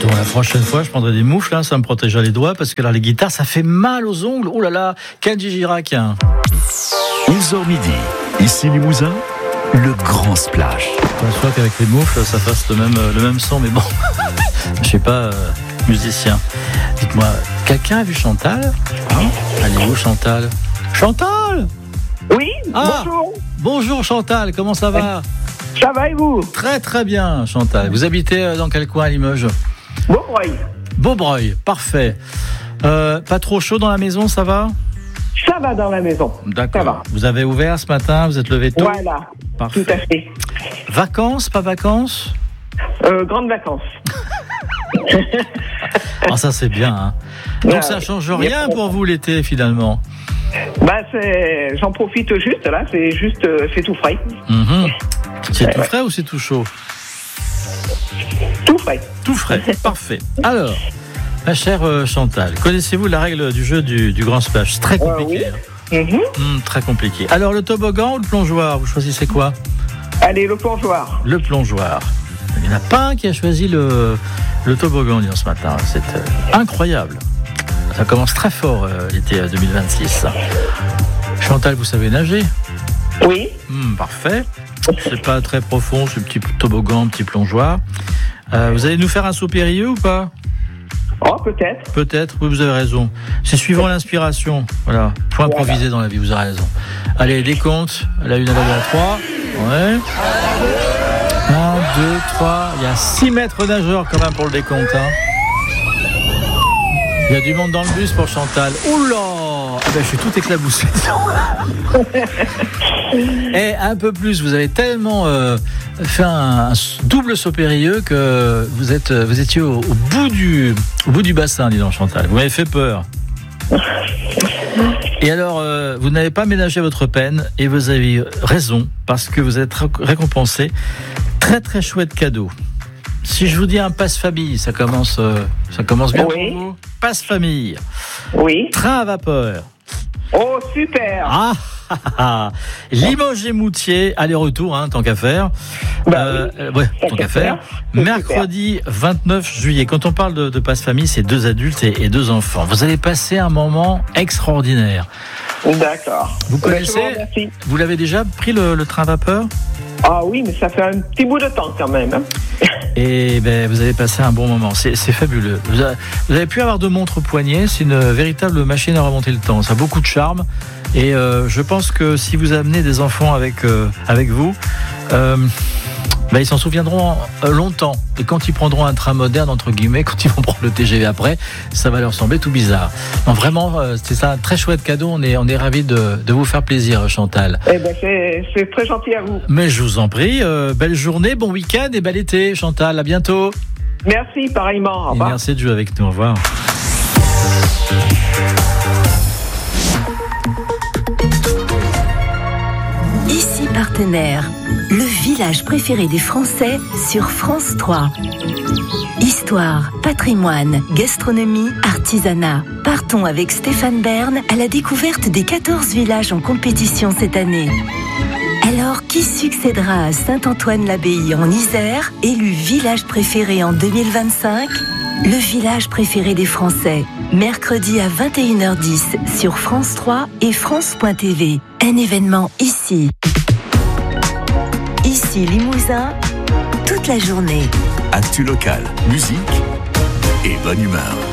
Donc la prochaine fois, je prendrai des moufles, ça me protégera les doigts, parce que là, les guitares, ça fait mal aux ongles. Oh là là, Kenji Girac. 11h midi, ici Limousin, le grand splash. Je pense pas qu'avec les moufles, ça fasse le même son, mais bon, je suis pas musicien. Dites-moi, quelqu'un a vu Chantal? Elle est où, Chantal? Chantal! Oui, bonjour. Bonjour Chantal, comment ça va? Ça va et vous? Très très bien Chantal. Vous habitez dans quel coin à Limoges? Beaubreuil. Beaubreuil, parfait. Pas trop chaud dans la maison, ça va? Ça va dans la maison. D'accord. Ça va. Vous avez ouvert ce matin, vous êtes levé tôt? Voilà, parfait. tout à fait. Vacances, pas vacances? Grandes vacances. Ah, ça c'est bien, hein. Donc ça change rien pour vous l'été finalement? J'en profite juste, là, c'est tout frais. C'est tout frais ou c'est tout chaud? Tout frais. Tout frais, parfait. Alors, ma chère Chantal, connaissez-vous la règle du jeu du grand splash? C'est très compliqué. Oui. Très compliqué. Alors, le toboggan ou le plongeoir, vous choisissez quoi? Allez, le plongeoir. Le plongeoir. Il n'y en a pas un qui a choisi le toboggan ce matin. C'est incroyable. Ça commence très fort l'été 2026. Chantal, vous savez nager? Oui. Parfait. C'est pas très profond, c'est un petit toboggan, un petit plongeoir. Vous allez nous faire un saut périlleux ou pas? Oh, peut-être. Peut-être, oui, vous avez raison. C'est suivant l'inspiration. Voilà, faut improviser dans la vie, vous avez raison. Allez, décompte. À la 1, à la 2, à la 3. Ouais. 1, 2, 3. Il y a 6 mètres nageurs quand même pour le décompte. Il y a du monde dans le bus pour Chantal. Oula! Je suis tout éclaboussé. Et un peu plus, vous avez tellement fait un double saut périlleux que vous étiez au bout du bassin, dis donc Chantal. Vous m'avez fait peur. Et alors, vous n'avez pas ménagé votre peine et vous avez raison parce que vous êtes récompensé. Très très chouette cadeau. Si je vous dis un passe-famille, ça commence bien pour vous. Passe-famille. Oui. Train à vapeur. Oh, super. Limoges et Moutier, aller-retour, tant qu'à faire. Tant qu'à faire. Mercredi 29 juillet. Quand on parle de passe-famille, c'est 2 adultes et 2 enfants. Vous allez passer un moment extraordinaire. D'accord. Vous connaissez? Vous l'avez déjà pris le train à vapeur? Ah oui, mais ça fait un petit bout de temps quand même. Et vous allez passer un bon moment. C'est fabuleux. Vous avez pu avoir de montres poignets. C'est une véritable machine à remonter le temps. Ça a beaucoup de charme. Et je pense que si vous amenez des enfants avec vous, ils s'en souviendront longtemps. Et quand ils prendront un train moderne, entre guillemets, quand ils vont prendre le TGV après, ça va leur sembler tout bizarre. Non, vraiment, c'est ça, un très chouette cadeau. On est ravis de vous faire plaisir, Chantal. C'est très gentil à vous. Mais je vous en prie, belle journée, bon week-end et bel été, Chantal. À bientôt. Merci, pareillement. Au revoir. Et merci de jouer avec nous. Au revoir. Ici Partenaire, le village préféré des Français sur France 3. Histoire, patrimoine, gastronomie, artisanat. Partons avec Stéphane Bern à la découverte des 14 villages en compétition cette année. Alors, qui succédera à Saint-Antoine-l'Abbaye en Isère, élu village préféré en 2025? Le village préféré des Français, mercredi à 21h10 sur France 3 et France.tv. Un événement ici Limousin, toute la journée. Actu local, musique et bonne humeur.